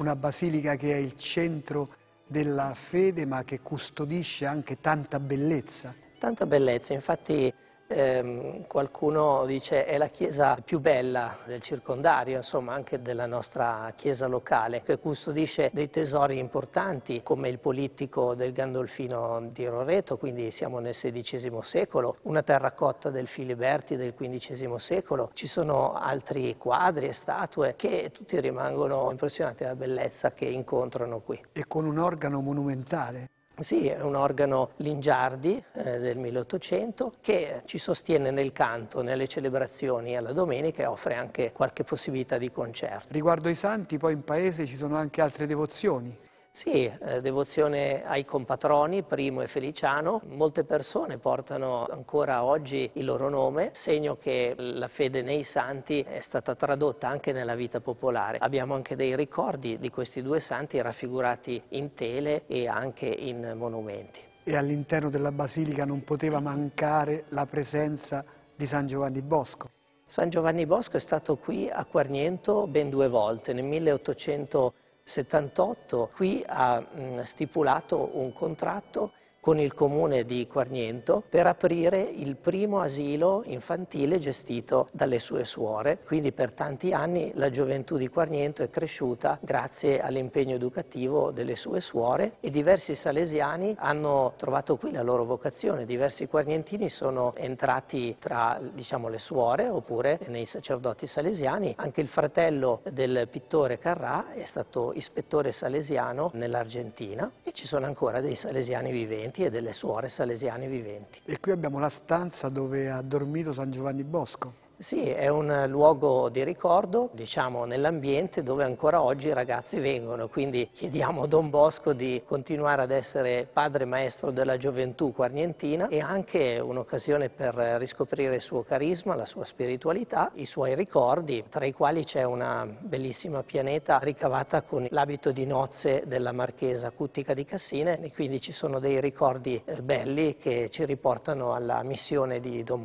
una basilica che è il centro della fede ma che custodisce anche tanta bellezza. Tanta bellezza, infatti qualcuno dice è la chiesa più bella del circondario, insomma anche della nostra chiesa locale, che custodisce dei tesori importanti come il Polittico del Gandolfino di Roreto, quindi siamo nel XVI secolo, una terracotta del Filiberti del XV secolo, ci sono altri quadri e statue che tutti rimangono impressionati dalla bellezza che incontrano qui. E con un organo monumentale. Sì, è un organo Lingiardi del 1800 che ci sostiene nel canto, nelle celebrazioni alla domenica e offre anche qualche possibilità di concerto. Riguardo ai santi, poi in paese ci sono anche altre devozioni. Sì, devozione ai compatroni, Primo e Feliciano. Molte persone portano ancora oggi il loro nome, segno che la fede nei santi è stata tradotta anche nella vita popolare. Abbiamo anche dei ricordi di questi due santi raffigurati in tele e anche in monumenti. E all'interno della basilica non poteva mancare la presenza di San Giovanni Bosco. San Giovanni Bosco è stato qui a Quarniento ben 2 volte, nel 1878 qui ha stipulato un contratto con il comune di Quarniento per aprire il primo asilo infantile gestito dalle sue suore, quindi per tanti anni la gioventù di Quarniento è cresciuta grazie all'impegno educativo delle sue suore e diversi salesiani hanno trovato qui la loro vocazione, diversi quarnientini sono entrati tra diciamo, le suore oppure nei sacerdoti salesiani, anche il fratello del pittore Carrà è stato ispettore salesiano nell'Argentina e ci sono ancora dei salesiani viventi e delle suore salesiane viventi. E qui abbiamo la stanza dove ha dormito San Giovanni Bosco. Sì, è un luogo di ricordo, diciamo, nell'ambiente dove ancora oggi i ragazzi vengono, quindi chiediamo a Don Bosco di continuare ad essere padre maestro della gioventù quarnientina e anche un'occasione per riscoprire il suo carisma, la sua spiritualità, i suoi ricordi, tra i quali c'è una bellissima pianeta ricavata con l'abito di nozze della marchesa Cuttica di Cassine e quindi ci sono dei ricordi belli che ci riportano alla missione di Don Bosco.